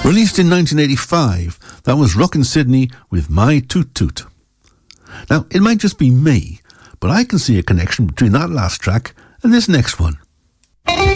Released in 1985, that was Rockin' Sydney with My Toot Toot. Now, it might just be me, but I can see a connection between that last track and this next one.